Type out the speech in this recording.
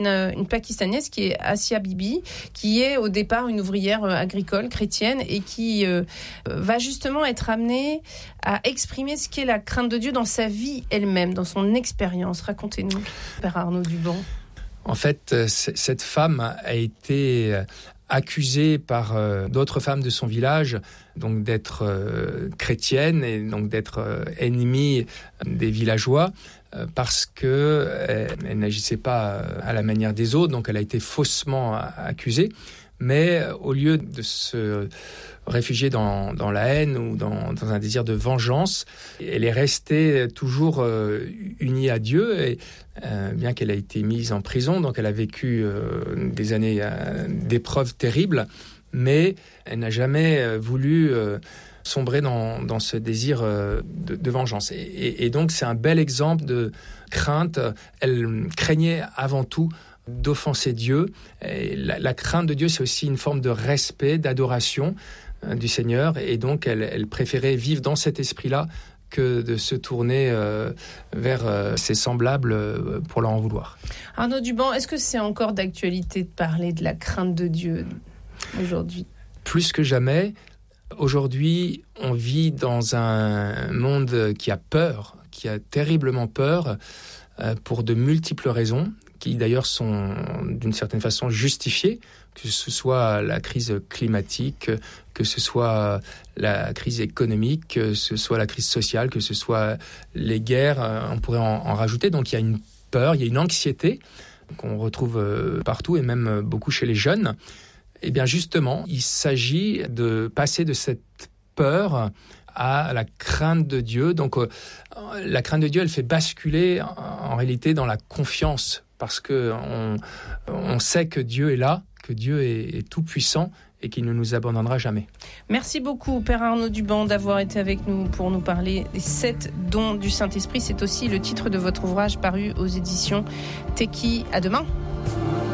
Une Pakistanaise qui est Asia Bibi, qui est au départ une ouvrière agricole chrétienne et qui va justement être amenée à exprimer ce qu'est la crainte de Dieu dans sa vie elle-même, dans son expérience. Racontez-nous, Père Arnaud Duban. En fait, cette femme a été accusée par d'autres femmes de son village, donc d'être chrétienne et donc d'être ennemie des villageois, parce que elle n'agissait pas à la manière des autres, donc elle a été faussement accusée. Mais au lieu de se réfugier dans la haine ou dans un désir de vengeance, elle est restée toujours unie à Dieu, et bien qu'elle ait été mise en prison, donc elle a vécu des années d'épreuves terribles, mais elle n'a jamais voulu sombrer dans ce désir de vengeance. Et donc c'est un bel exemple de crainte. Elle craignait avant tout d'offenser Dieu. Et la crainte de Dieu, c'est aussi une forme de respect, d'adoration du Seigneur, et donc elle préférait vivre dans cet esprit-là que de se tourner vers ses semblables pour leur en vouloir. Arnaud Duban, est-ce que c'est encore d'actualité de parler de la crainte de Dieu aujourd'hui ? Plus que jamais. Aujourd'hui, on vit dans un monde qui a peur, qui a terriblement peur, pour de multiples raisons, qui d'ailleurs sont d'une certaine façon justifiées, que ce soit la crise climatique, que ce soit la crise économique, que ce soit la crise sociale, que ce soit les guerres, on pourrait en rajouter. Donc il y a une peur, il y a une anxiété qu'on retrouve partout, et même beaucoup chez les jeunes. Eh bien justement, il s'agit de passer de cette peur à la crainte de Dieu. Donc la crainte de Dieu, elle fait basculer en réalité dans la confiance, parce que on sait que Dieu est là, que Dieu est tout puissant et qu'il ne nous abandonnera jamais. Merci beaucoup, Père Arnaud Duban, d'avoir été avec nous pour nous parler des 7 dons du Saint-Esprit. C'est aussi le titre de votre ouvrage paru aux éditions Teki. À demain.